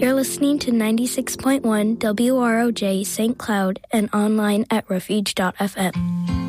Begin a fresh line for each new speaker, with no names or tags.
You're listening to 96.1 WROJ St. Cloud and online at refuge.fm.